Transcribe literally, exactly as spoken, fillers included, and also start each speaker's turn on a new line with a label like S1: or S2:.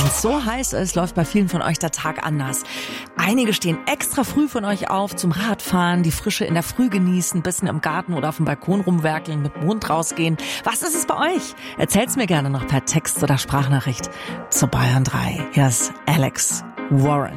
S1: es so heiß ist, läuft bei vielen von euch der Tag anders. Einige stehen extra früh von euch auf zum Radfahren, die Frische in der Früh genießen, bisschen im Garten oder auf dem Balkon rumwerkeln, mit dem Hund rausgehen. Was ist es bei euch? Erzählt's mir gerne noch per Text oder Sprachnachricht zu Bayern drei. Hier ist Alex Warren.